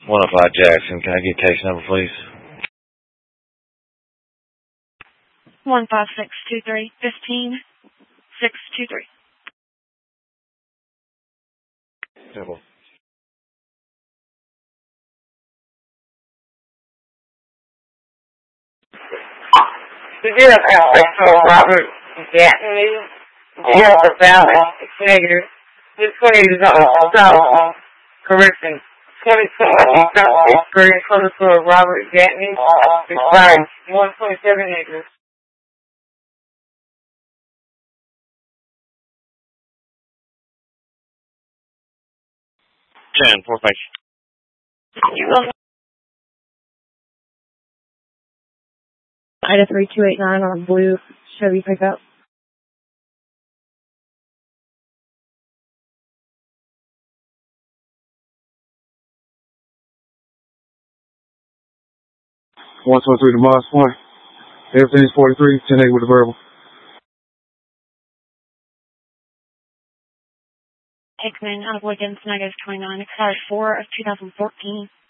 105 Jackson. Can I get case number, please? 15623-15623. Simple. You did for Robert Gatley. Yeah, about negative. This 20 is correction. 20 very close to Robert Gatley. Right. 127 acres. 10, 4 thanks. Ida 3289 on blue Chevy pickup. One 23 to Moss Point. Everything's 43, 10-8 with the verbal. Hickman out of Wiggins, negative 29, expired 4 of 2014.